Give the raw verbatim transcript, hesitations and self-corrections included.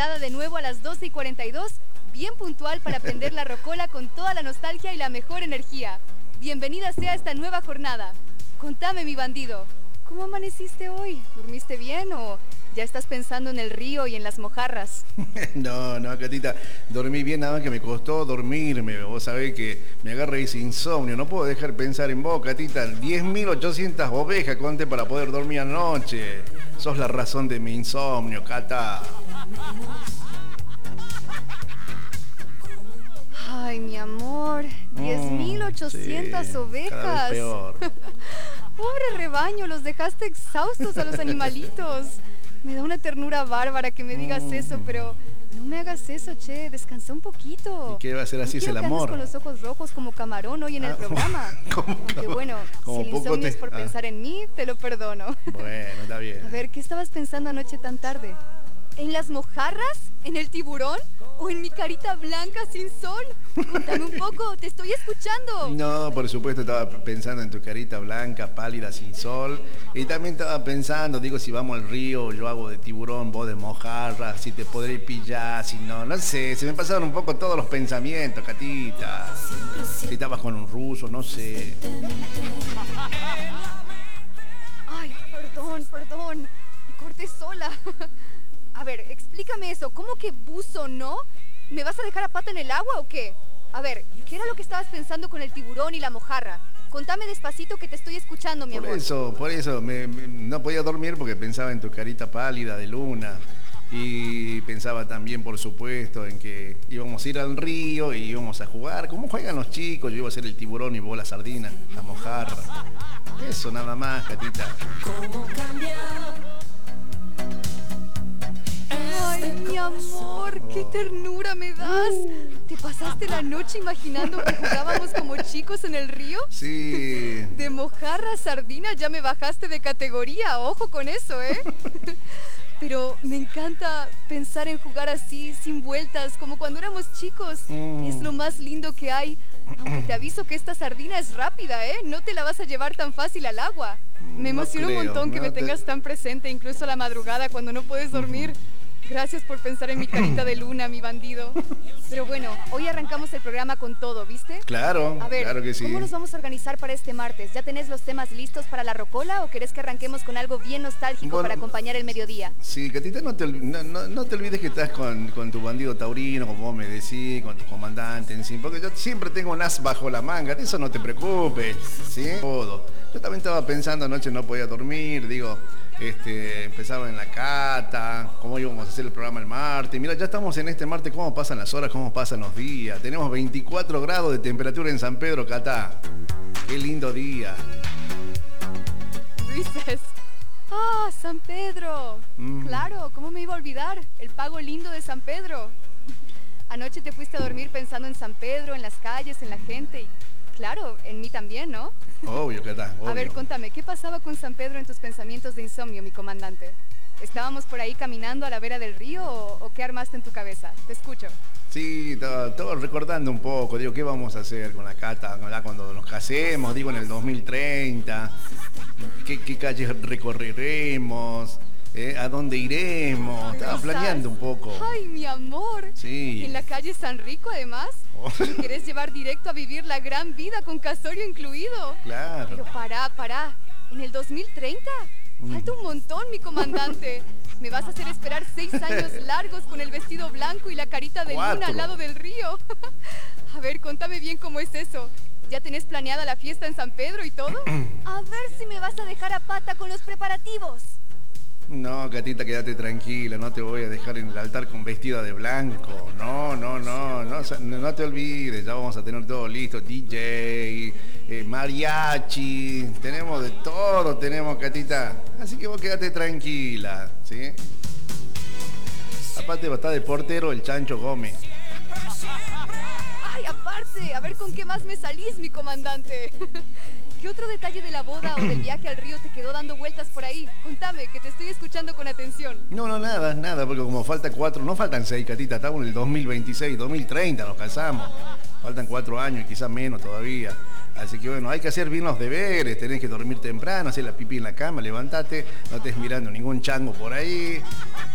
instalada de nuevo a las doce y cuarenta y dos, bien puntual para prender la rocola con toda la nostalgia y la mejor energía. Bienvenida sea esta nueva jornada. Contame, mi bandido, ¿cómo amaneciste hoy? ¿Dormiste bien o ya estás pensando en el río y en las mojarras? No, no, Catita, dormí bien, nada más que me costó dormirme. Vos sabés que me agarra ese insomnio, no puedo dejar pensar en vos, Catita. diez mil ochocientas ovejas conté para poder dormir anoche. Sos la razón de mi insomnio, Cata. Ay, mi amor, diez mil ochocientas sí, ovejas. Cada vez peor. Pobre rebaño, los dejaste exhaustos a los animalitos. Me da una ternura bárbara que me digas mm. eso, pero no me hagas eso, che, descansa un poquito. ¿Y qué va a ser así? No es el que amor. Con los ojos rojos como camarón hoy en ah, el programa. ¿Cómo, Aunque bueno, si el insomnio te... es por ah. pensar en mí, te lo perdono. Bueno, está bien. A ver, ¿qué estabas pensando anoche tan tarde? ¿En las mojarras? ¿En el tiburón? ¿O en mi carita blanca sin sol? Cuéntame un poco, te estoy escuchando. No, por supuesto estaba pensando en tu carita blanca, pálida, sin sol. Y también estaba pensando, digo, si vamos al río, yo hago de tiburón, vos de mojarra, si te podré pillar, si no, no sé. Se me pasaron un poco todos los pensamientos, Catita. Si estabas con un ruso, no sé. Ay, perdón, perdón. Me corté sola. A ver, explícame eso. ¿Cómo que buzo, no? ¿Me vas a dejar a pata en el agua o qué? A ver, ¿qué era lo que estabas pensando con el tiburón y la mojarra? Contame despacito que te estoy escuchando, mi por amor. Por eso, por eso, me, me, no podía dormir porque pensaba en tu carita pálida de luna. Y pensaba también, por supuesto, en que íbamos a ir al río y íbamos a jugar. ¿Cómo juegan los chicos? Yo iba a ser el tiburón y vos la sardina, la mojarra. Eso nada más, Catita. ¿Cómo cambiar? Ay, mi amor, qué ternura me das. ¿Te pasaste la noche imaginando que jugábamos como chicos en el río? Sí. De mojarra a sardina ya me bajaste de categoría, ojo con eso, ¿eh? Pero me encanta pensar en jugar así, sin vueltas, como cuando éramos chicos. Mm. Es lo más lindo que hay. Aunque te aviso que esta sardina es rápida, ¿eh? No te la vas a llevar tan fácil al agua. Me emociona no creo, un montón que no me te... tengas tan presente, incluso a la madrugada cuando no puedes dormir. Uh-huh. Gracias por pensar en mi carita de luna, mi bandido. Pero bueno, hoy arrancamos el programa con todo, ¿viste? Claro, a ver, claro que sí. ¿cómo nos vamos a organizar para este martes? ¿Ya tenés los temas listos para la rocola o querés que arranquemos con algo bien nostálgico bueno, para acompañar el mediodía? Sí, Catita, no te, no, no, no te olvides que estás con, con tu bandido taurino, como vos me decís, con tu comandante en sí, porque yo siempre tengo un as bajo la manga, de eso no te preocupes, ¿sí? Todo. Yo también estaba pensando, anoche no podía dormir, digo... Este, empezaba en la cata, cómo íbamos a hacer el programa el martes. Mira, ya estamos en este martes, cómo pasan las horas, cómo pasan los días. Tenemos veinticuatro grados de temperatura en San Pedro, Cata. Qué lindo día. Risas. Ah, San Pedro. Mm. Claro, ¿cómo me iba a olvidar? El pago lindo de San Pedro. Anoche te fuiste a dormir pensando en San Pedro, en las calles, en la gente y... Claro, en mí también, ¿no? Obvio, ¿qué tal? Obvio. A ver, contame, ¿qué pasaba con San Pedro en tus pensamientos de insomnio, mi comandante? ¿Estábamos por ahí caminando a la vera del río o, o qué armaste en tu cabeza? Te escucho. Sí, estaba recordando un poco, digo, ¿qué vamos a hacer con la Cata cuando nos casemos? Digo, en el dos mil treinta, ¿qué, qué calles recorreremos? ¿Eh? ¿A dónde iremos? Estaba planeando un poco. ¡Ay, mi amor! Sí. ¿En la calle San Rico, además? Oh. ¿Me querés llevar directo a vivir la gran vida con casorio incluido? Claro. Pero pará, pará. ¿En el dos mil treinta? Mm. Falta un montón, mi comandante. Me vas a hacer esperar seis años largos con el vestido blanco y la carita de Cuatro. luna al lado del río. A ver, contame bien cómo es eso. ¿Ya tenés planeada la fiesta en San Pedro y todo? A ver si me vas a dejar a pata con los preparativos. No, Catita, quédate tranquila, no te voy a dejar en el altar con vestida de blanco. No, no, no, no, no te olvides, ya vamos a tener todo listo, D J, eh, mariachi, tenemos de todo, tenemos, Catita. Así que vos quédate tranquila, ¿sí? Aparte va a estar de portero el Chancho Gómez. Ay, aparte, a ver con qué más me salís, mi comandante. ¿Qué otro detalle de la boda o del viaje al río te quedó dando vueltas por ahí? Contame, que te estoy escuchando con atención. No, no, nada, nada, porque como falta cuatro, no faltan seis, Catita, estamos en el dos mil veintiséis, dos mil treinta, nos casamos. Faltan cuatro años y quizás menos todavía. Así que bueno, hay que hacer bien los deberes, tenés que dormir temprano, hacer la pipí en la cama, levántate, no estés mirando ningún chango por ahí.